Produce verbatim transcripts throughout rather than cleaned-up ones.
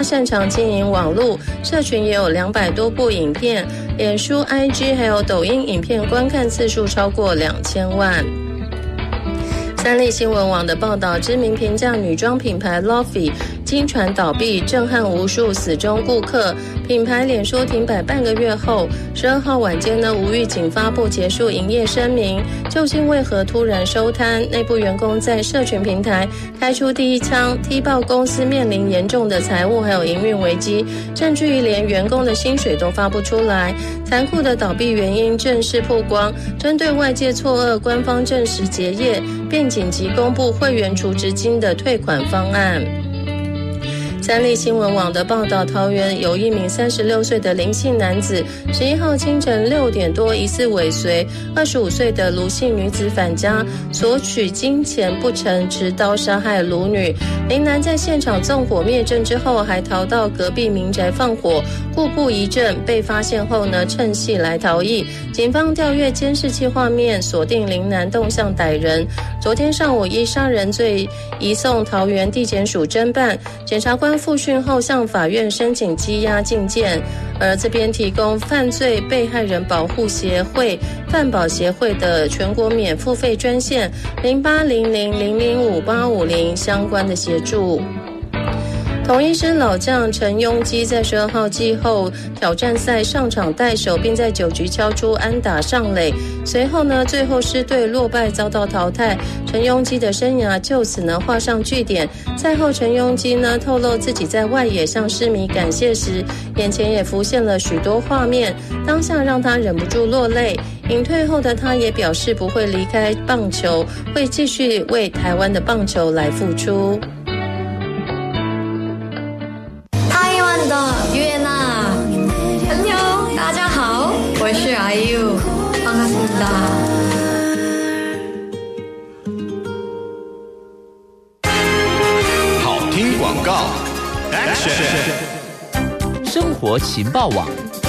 擅长经营网络，社群也有两百多部影片，脸书、I G 还有抖音影片观看次数超过两千万。三立新闻网的报道，知名平价女装品牌 Lofi 经传倒闭，震撼无数死忠顾客。品牌脸书停摆半个月后，十二号晚间呢，无预警发布结束营业声明，究竟为何突然收摊？内部员工在社群平台开出第一枪，踢爆公司面临严重的财务还有营运危机，甚至于连员工的薪水都发不出来。残酷的倒闭原因正式曝光，针对外界错愕，官方证实结业，并紧急公布会员储值金的退款方案。三立新闻网的报道，桃园有一名三十六岁的林姓男子，十一号清晨六点多疑似尾随二十五岁的卢姓女子返家，索取金钱不成，持刀杀害卢女。林男在现场纵火灭证之后，还逃到隔壁民宅放火，故布疑阵。被发现后呢，趁隙来逃逸。警方调阅监视器画面，锁定林男动向逮人。昨天上午依杀人罪移送桃园地检署侦办，检察官复讯后向法院申请羁押禁见，而这边提供犯罪被害人保护协会犯保协会的全国免付费专线零八零零零零五八五零相关的协助。同一师老将陈庸基在十二号季后挑战赛上场带手，并在九局敲出安打上垒，随后呢，最后狮队落败遭到淘汰，陈庸基的生涯就此呢画上句点。赛后陈庸基呢透露自己在外野向狮迷感谢时，眼前也浮现了许多画面，当下让他忍不住落泪。隐退后的他也表示不会离开棒球，会继续为台湾的棒球来付出。 我是阿 U， 반갑습니다。 好听广告 ，Action！ 生活情报网，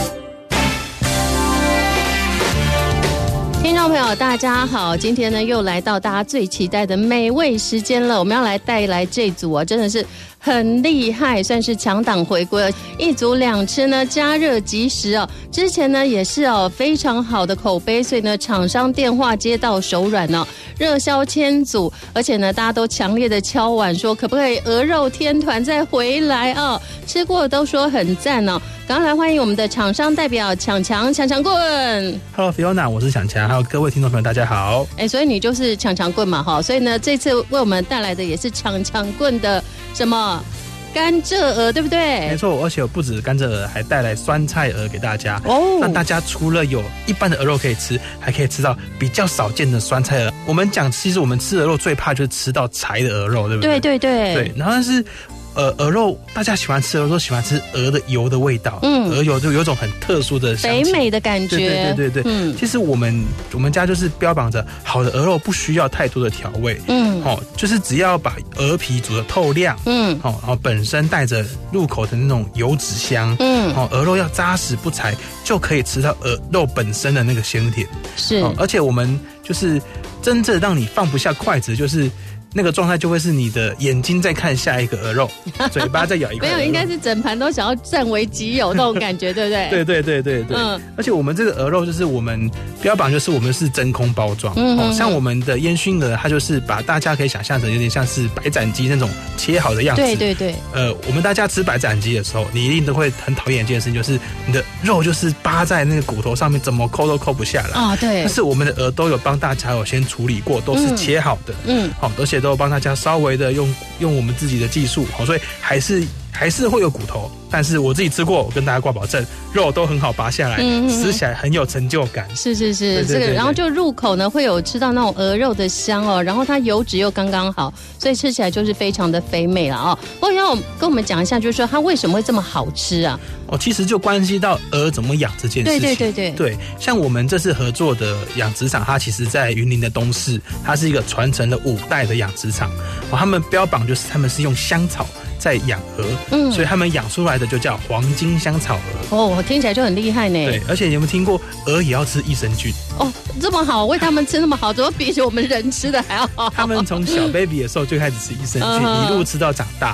听众朋友大家好，今天呢又来到大家最期待的美味时间了，我们要来带来这组啊，真的是很厉害，算是强档回归了，一组两吃呢，加热即食哦。之前呢也是哦非常好的口碑，所以呢厂商电话接到手软哦，热销千组，而且呢大家都强烈的敲碗说可不可以鹅肉天团再回来哦，吃过的都说很赞哦。赶快来欢迎我们的厂商代表强强强强棍。 Hello Fiona， 我是强强，还有各位听众朋友大家好。 哎，所以你就是强强棍嘛哈，所以呢这次为我们带来的也是强强棍的什么甘蔗鹅，对不对？ 没错，而且不止甘蔗鹅，还带来酸菜鹅给大家哦， 让大家除了有一般的鹅肉可以吃，还可以吃到比较少见的酸菜鹅。我们讲，其实我们吃鹅肉最怕就是吃到柴的鹅肉，对不对？ 对对对对，然后但是呃，鹅肉大家喜欢吃，鹅肉喜欢吃鹅的油的味道， 嗯， 鹅油就有种很特殊的香气， 肥美的感觉， 对对对对对。嗯，其实我们我们家就是标榜着好的鹅肉不需要太多的调味，嗯，哦，就是只要把鹅皮煮得透亮，嗯，哦，然后本身带着入口的那种油脂香，嗯，哦，鹅肉要扎实不柴，就可以吃到鹅肉本身的那个鲜甜， 是， 哦，而且我们就是真正让你放不下筷子，就是那个状态就会是你的眼睛在看下一个鹅肉，嘴巴在咬一个鹅肉。 没有，应该是整盘都想要占为己有那种感觉，对不对？ 对对对对对。嗯，而且我们这个鹅肉就是我们标榜就是我们是真空包装，嗯哦，像我们的烟熏鹅，它就是把大家可以想象成有点像是白斩鸡那种切好的样子。 对对对。 呃，我们大家吃白斩鸡的时候，你一定都会很讨厌一件事情，就是你的肉就是扒在那个骨头上面，怎么抠都抠不下来啊。对。 但是我们的鹅都有帮大家有先处理过，都是切好的，嗯，好，而且都有帮大家稍微的用用我们自己的技术，好，所以还是还是会有骨头，但是我自己吃过，我跟大家挂保证，肉都很好拔下来，嗯，吃起来很有成就感。 是是是，这个然后就入口呢会有吃到那种鹅肉的香哦，然后它油脂又刚刚好，所以吃起来就是非常的肥美了哦。不过要跟我们讲一下，就是说它为什么会这么好吃啊？ 哦，其实就关系到鹅怎么养这件事情。 对对对对对，像我们这次合作的养殖场，它其实在云林的东势，它是一个传承了五代的养殖场。哦，他们标榜就是他们是用香草在养鹅，嗯，所以他们养出来的就叫黄金香草鹅。 哦，听起来就很厉害呢。 对，而且你有没有听过鹅也要吃益生菌？ 哦，这么好，为他们吃那么好，怎么比起我们人吃的还要好？ 他们从小 baby 的时候就开始吃益生菌，一路吃到长大。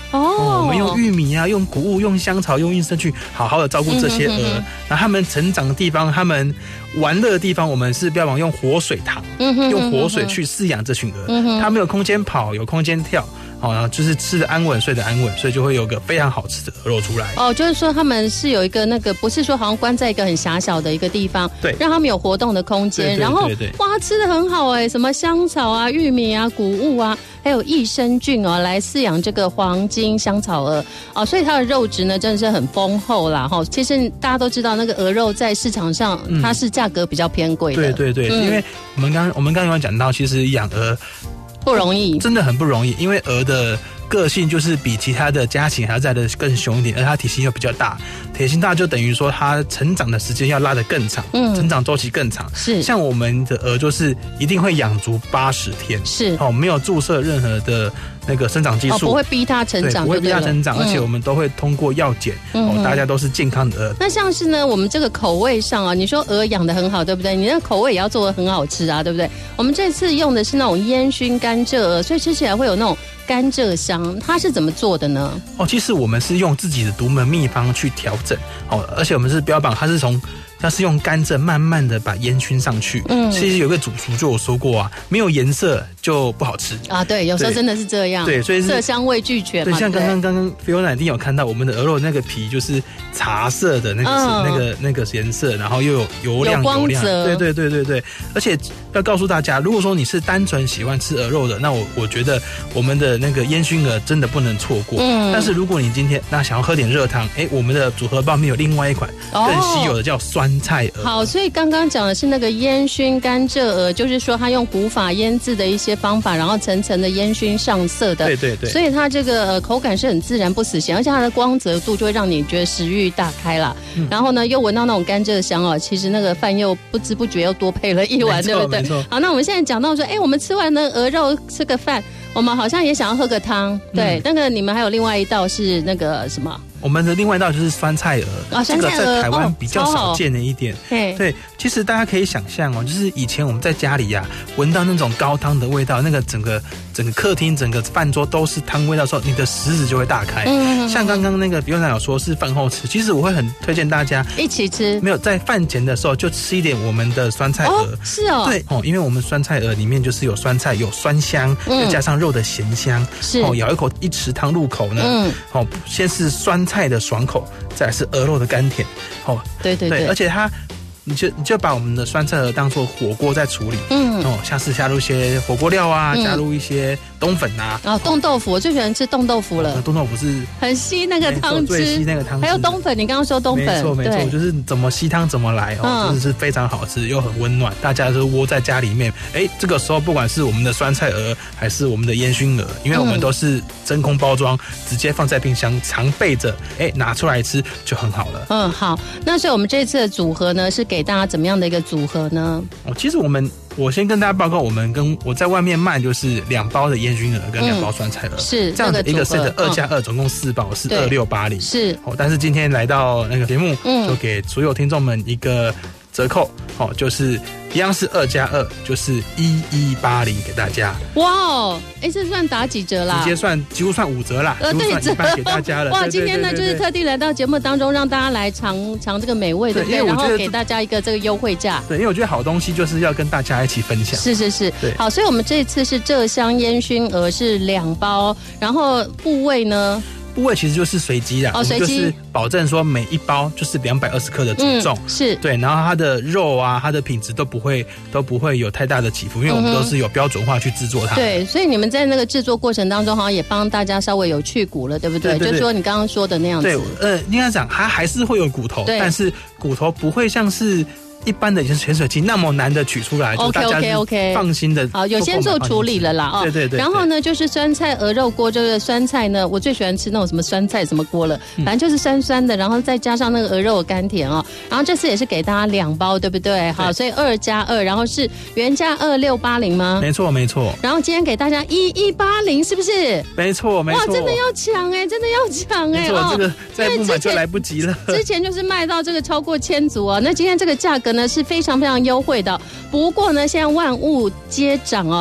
哦， 哦我们用玉米啊，用谷物，用香草，用益生菌，好好的照顾这些鹅。嗯、然后他们成长的地方，他们玩乐的地方，我们是标榜用活水塘，嗯、用活水去饲养这群鹅。嗯、它们有空间跑，有空间跳。哦，然后就是吃的安稳，睡得安稳，所以就会有个非常好吃的鹅肉出来。 哦，就是说他们是有一个那个，不是说好像关在一个很狭小的一个地方， 对， 让他们有活动的空间。然后哇，吃的很好哎，什么香草啊、玉米啊、谷物啊，还有益生菌哦，来饲养这个黄金香草鹅哦，所以它的肉质呢真的是很丰厚啦哈。其实大家都知道，那个鹅肉在市场上、嗯、它是价格比较偏贵的。 对对对，嗯、因为我们刚我们刚刚有讲到，其实养鹅。 不容易， 真的很不容易，因为鹅的个性就是比其他的家禽还要再的更凶一点，而它体型又比较大，体型大就等于说它成长的时间要拉得更长，嗯，成长周期更长。 是， 像我们的鹅就是一定会养足八十天， 是哦，没有注射任何的那个生长激素，哦， 不会逼它成长， 不会逼它成长，嗯、而且我们都会通过药检，嗯、哦，大家都是健康的鹅。 那像是呢，我们这个口味上啊，你说鹅养得很好，对不对？你那口味也要做得很好吃啊，对不对？我们这次用的是那种烟熏甘蔗鹅，所以吃起来会有那种甘蔗香，它是怎么做的呢？ 哦，其实我们是用自己的独门秘方去调整，哦，而且我们是标榜它是从。它是用甘蔗慢慢的把烟熏上去，嗯，其实有一个主厨就有说过啊，没有颜色就不好吃啊，对，有时候真的是这样， 对，所以是色香味俱全嘛。 对，像刚刚刚刚菲欧娜一定有看到我们的鹅肉那个皮就是茶色的那个、嗯、那个那个颜色，然后又有油亮有光泽， 对对对对对，而且要告诉大家，如果说你是单纯喜欢吃鹅肉的，那我我觉得我们的那个烟熏鹅真的不能错过。嗯，但是如果你今天那想要喝点热汤，哎，我们的组合包面有另外一款更稀有的叫酸菜鹅。 好，所以刚刚讲的是那个烟熏甘蔗鹅，就是说它用古法腌制的一些方法，然后层层的烟熏上色的。 对对对。 所以它这个、呃、口感是很自然不死咸，而且它的光泽度就会让你觉得食欲大开啦。嗯、然后呢，又闻到那种甘蔗香哦，其实那个饭又不知不觉又多配了一碗，对不对？好，那我们现在讲到说，哎，我们吃完了鹅肉，吃个饭，我们好像也想要喝个汤。对，嗯、那个你们还有另外一道是那个什么？ 我们的另外一道就是酸菜鹅， 啊，酸菜鹅， 这个在台湾比较少见的一点。 哦、 对，其实大家可以想象哦，就是以前我们在家里呀、啊，闻到那种高汤的味道，那个整个整个客厅、整个饭桌都是汤味道的时候，你的食指就会大开。嗯，像刚刚那个比优娜有说是饭后吃，其实我会很推荐大家一起吃。 没有在饭前的时候就吃一点我们的酸菜鹅。 哦，是哦。 对哦，因为我们酸菜鹅里面就是有酸菜，有酸香，嗯、再加上肉的咸香。 是哦，咬一口一匙汤入口呢，嗯，哦，先是酸菜的爽口。再来是鹅肉的甘甜，哦， 对对 对, 对， 而且它，你就你就把我们的酸菜鹅当做火锅在处理，嗯，哦，像是加入一些火锅料啊，嗯、加入一些冬粉啊， 哦，冻豆腐，我最喜欢吃冻豆腐了， 冻豆腐是很吸那个汤汁， 最吸那个汤汁， 还有冬粉，你刚刚说冬粉， 没错没错，就是怎么吸汤怎么来哦，嗯、真的是非常好吃又很温暖，大家都窝在家里面，哎，这个时候不管是我们的酸菜鹅还是我们的烟熏鹅，因为我们都是真空包装，直接放在冰箱常备着，哎，拿出来吃就很好了。 嗯，好，那所以我们这次的组合呢，是给大家怎么样的一个组合呢？ 哦，其实我们我先跟大家报告，我们跟我在外面卖就是两包的烟熏鹅跟两包酸菜鹅， 嗯、是这样的一个 set 二加二，总共四包是二六八零， 是哦。但是今天来到那个节目，嗯，就给所有听众们一个折扣，哦，就是一样是二加二，就是一一八零给大家。 哇哦，哎，这算打几折啦？ 直接算几乎算五折啦，呃，对折给大家了。 哇，今天呢就是特地来到节目当中，让大家来尝尝这个美味，对不对？然后给大家一个这个优惠价。 对，因为我觉得好东西就是要跟大家一起分享。 是是是，好，所以我们这次是蔗香烟熏鹅是两包，然后部位呢？ 部位其实就是随机的， 哦，随机就是保证说每一包就是两百二十克的组重， 嗯、是对，然后它的肉啊，它的品质都不会都不会有太大的起伏，因为我们都是有标准化去制作它。 对，所以你们在那个制作过程当中，好像也帮大家稍微有去骨了，对不对？对对对，就是说你刚刚说的那样子。 对，呃，应该讲它还是会有骨头，但是骨头不会像是一般的潜水器那么难的取出来，就大家放心的。 好，有先做处理了啦，哦， 对对 对, 对。 然后呢，就是酸菜鹅肉锅，这个酸菜呢，我最喜欢吃那种什么酸菜什么锅了，反正就是酸酸的，然后再加上那个鹅肉的甘甜哦。然后这次也是给大家两包，对不对？好，所以二加二，然后是原价二六八零吗？ 没错没错。 然后今天给大家一一八零，是不是？ 没错没错。 哇，真的要抢哎，真的要抢哎哦！这个再不买就来不及了。 之前就是卖到这个超过千组啊，那今天这个价格呢是非常非常。优惠的，不过呢，现在万物皆涨哦。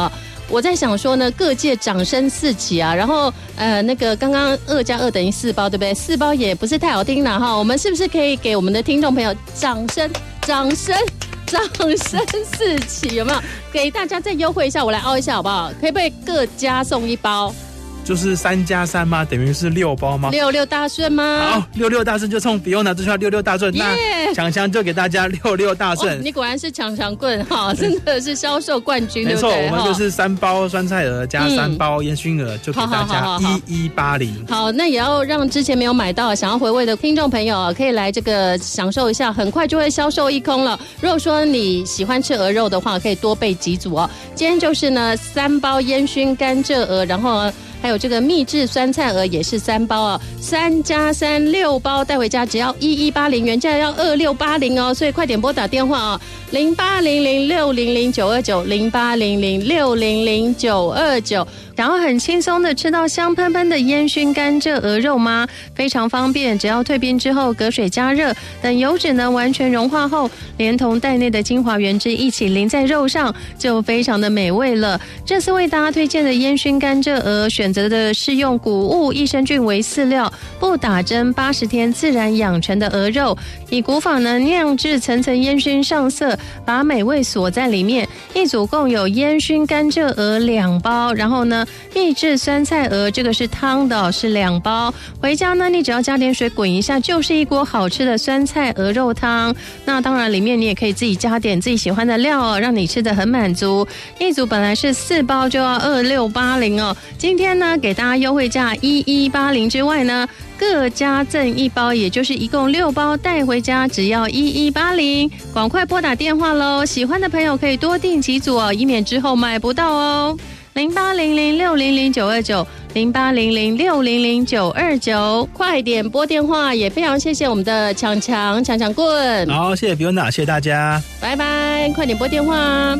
我在想说呢，各界掌声四起啊，然后呃，那个刚刚二加二等于四包，对不对？四包也不是太好听了哈，我们是不是可以给我们的听众朋友掌声、掌声、掌声四起？有没有？给大家再优惠一下，我来凹一下好不好？可不可以各加送一包？ 就是三加三吗？等于是六包吗？ 六六大顺吗？ 好，六六大顺就冲 Fiona 这句话六六大顺。Yeah! 那强强就给大家六六大顺。 哦、你果然是强强棍哈，真的是销售冠军， 没错，我们就是三包酸菜鹅加三包烟熏鹅，嗯、就给大家一一八零。 好，那也要让之前没有买到、想要回味的听众朋友可以来这个享受一下，很快就会销售一空了。如果说你喜欢吃鹅肉的话，可以多备几组哦。今天就是呢，三包烟熏甘蔗鹅，然后。还有这个秘制酸菜鹅也是三包啊，三加三六包带回家只要一一八零，原价要二六八零哦，所以快点拨打电话啊，零八零零六零零九二九零八零零六零零九二九。想要很轻松的吃到香喷喷的烟熏甘蔗鹅肉吗？非常方便，只要退冰之后隔水加热，等油脂呢完全融化后，连同袋内的精华原汁一起淋在肉上，就非常的美味了。这次为大家推荐的烟熏甘蔗鹅，选择的是用谷物益生菌为饲料，不打针八十天自然养成的鹅肉，以古法呢酿制层层烟熏上色，把美味锁在里面。一组共有烟熏甘蔗鹅两包，然后呢秘制酸菜鹅，这个是汤的，是两包。回家呢，你只要加点水滚一下，就是一锅好吃的酸菜鹅肉汤。那当然，里面你也可以自己加点自己喜欢的料哦，让你吃得很满足。一组本来是四包就要二六八零哦，今天呢给大家优惠价一一八零之外呢，各加赠一包，也就是一共六包带回家，只要一一八零。赶快拨打电话喽！喜欢的朋友可以多订几组哦，以免之后买不到哦。零八零零六零零九二九，零八零零六零零九二九，快点拨电话！也非常谢谢我们的强强强强棍。 好，谢谢 Fiona， 谢谢大家， 拜拜！快点拨电话。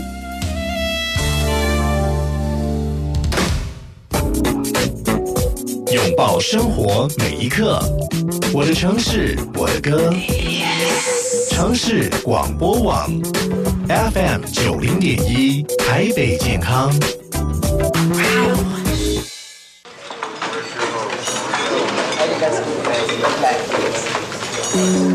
拥抱生活每一刻，我的城市，我的歌。城市广播网 F M 九零点一，台北健康。 嗯